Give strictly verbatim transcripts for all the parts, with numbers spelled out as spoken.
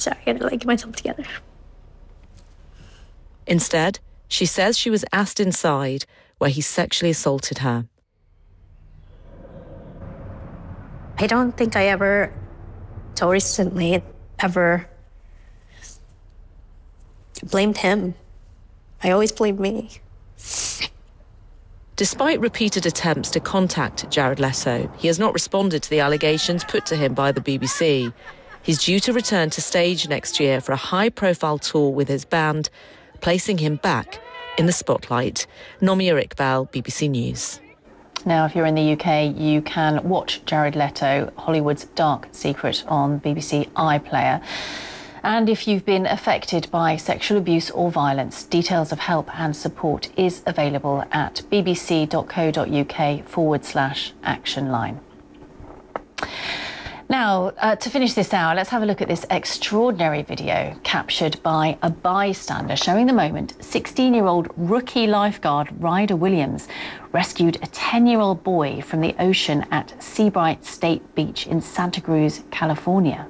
sorry, I gotta like get myself together. Instead, she says she was asked inside where he sexually assaulted her. I don't think I ever, till recently, ever blamed him. I always blamed me. Despite repeated attempts to contact Jared Leto, he has not responded to the allegations put to him by the B B C. He's due to return to stage next year for a high-profile tour with his band, placing him back in the spotlight. Nomia Iqbal, B B C News. Now, if you're in the U K, you can watch Jared Leto, Hollywood's Dark Secret, on B B C iPlayer. And if you've been affected by sexual abuse or violence, details of help and support is available at bbc.co.uk forward slash action line. Now, uh, to finish this hour, let's have a look at this extraordinary video captured by a bystander showing the moment sixteen-year-old rookie lifeguard Ryder Williams rescued a ten-year-old boy from the ocean at Seabright State Beach in Santa Cruz, California.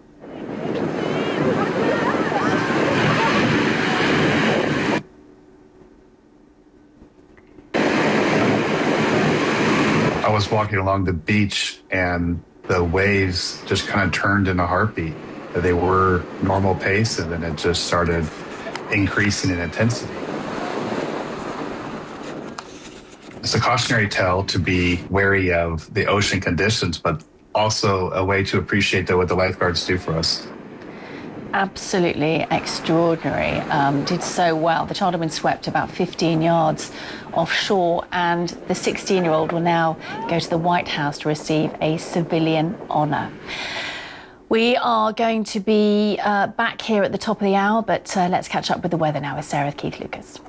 I was walking along the beach and the waves just kind of turned in a heartbeat. They were normal pace and then it just started increasing in intensity. It's a cautionary tale to be wary of the ocean conditions, but also a way to appreciate what the lifeguards do for us. Absolutely extraordinary. Um, did so well. The child had been swept about fifteen yards offshore, and the sixteen-year-old will now go to the White House to receive a civilian honour. We are going to be uh, back here at the top of the hour, but uh, let's catch up with the weather now with Sarah Keith Lucas.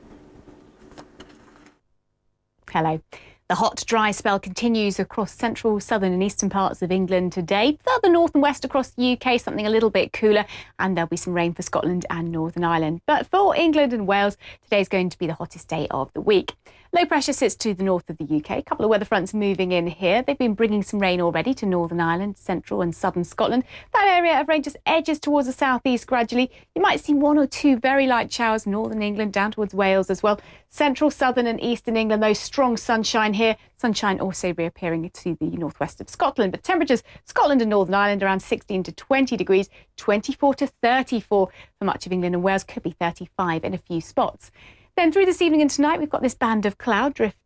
Hello. The hot, dry spell continues across central, southern and eastern parts of England today. Further north and west across the U K, something a little bit cooler, and there'll be some rain for Scotland and Northern Ireland. But for England and Wales, today's going to be the hottest day of the week. Low pressure sits to the north of the U K. A couple of weather fronts moving in here. They've been bringing some rain already to Northern Ireland, central and southern Scotland. That area of rain just edges towards the southeast gradually. You might see one or two very light showers, northern England down towards Wales as well. Central, southern and eastern England, though, strong sunshine here. Sunshine also reappearing to the northwest of Scotland. But temperatures, Scotland and Northern Ireland around sixteen to twenty degrees, twenty-four to thirty-four for much of England and Wales, could be thirty-five in a few spots. Then through this evening and tonight, we've got this band of cloud drift